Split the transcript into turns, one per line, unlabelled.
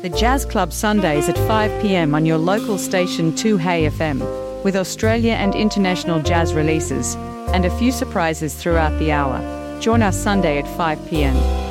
The Jazz Club Sundays at 5 p.m. on your local station 2 Hey FM, with Australia and international jazz releases, and a few surprises throughout the hour. Join us Sunday at 5 p.m.